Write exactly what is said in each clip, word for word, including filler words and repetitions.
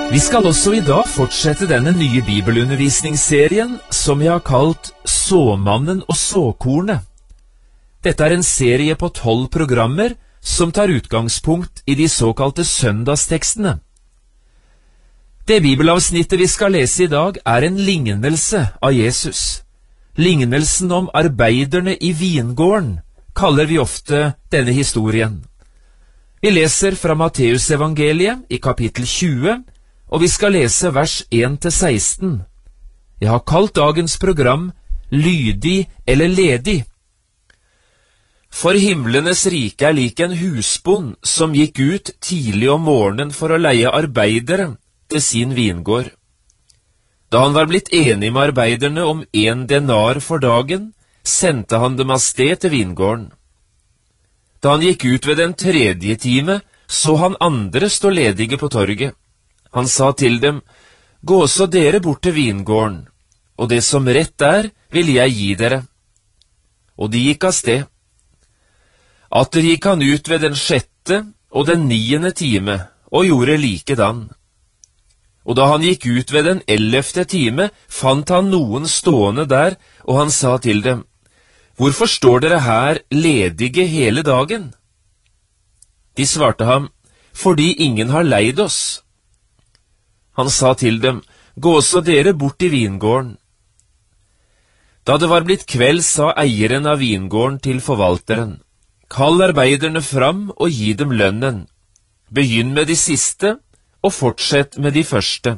Vi skal også i dag fortsette denne nye bibelundervisningsserien som vi har kalt Såmannen og såkornet. Dette er en serie på tolv programmer som tar utgangspunkt i de såkalte søndagstekstene. Det bibelavsnittet vi skal lese i dag er en lignelse av Jesus. Lignelsen om arbeiderne i vingården kaller vi ofte denne historien. Vi leser fra Matteusevangeliet i kapittel tjue, og vi skal lese vers en til seksten. Jeg har kalt dagens program Lydig eller ledig. For himlenes rike er lik en husbond som gikk ut tidlig om morgenen for å leie arbeidere til sin vingård. Da han var blitt enig med arbeiderne om en denar for dagen, sendte han dem av sted til vingården. Da han gikk ut ved den tredje time, så han andre stå ledige på torget. Han sa til dem, «Gå så dere bort til vingården, og det som rett er, vil jeg gi dere.» Og de gikk av sted. Atter gikk han ut ved den sjette og den niende time, og gjorde likedan. Og da han gikk ut ved den ellevte time, fant han noen stående der, og han sa til dem, «Hvorfor står dere her ledige hele dagen?» De svarte ham, «Fordi ingen har leid oss.» Han sa til dem, «Gå så dere bort i vingården.» Da det var blitt kveld, sa eieren av vingården til forvalteren, «Kall arbeiderne fram og gi dem lønnen. Begynn med de siste, og fortsett med de første.»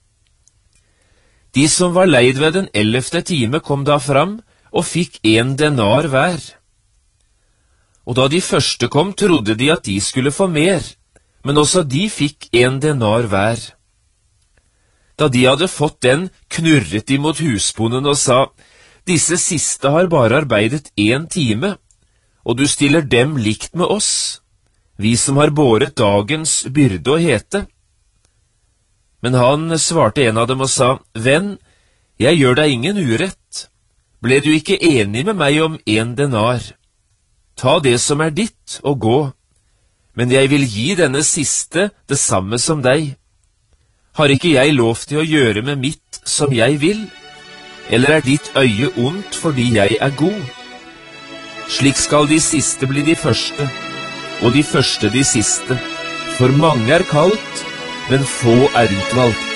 De som var leid ved den ellevte time kom da fram, og fikk en denar hver. Og da de første kom, trodde de at de skulle få mer, men også de fikk en denar hver. Da de hadde fått den, knurret de mot husbonden og sa, «Disse siste har bare arbeidet en time, og du stiller dem likt med oss, vi som har båret dagens byrde og hete.» Men han svarte en av dem og sa, «Venn, jeg gjør deg ingen urett. Ble du ikke enig med meg om en denar? Ta det som er ditt og gå, men jeg vil gi denne siste det samme som deg. Har ikke jeg lov til å gjøre med mitt som jeg vil, eller er ditt øye ondt fordi jeg er god? Slik skal de siste bli de første, og de første de siste, for mange er kalt, men få er utvalgt.»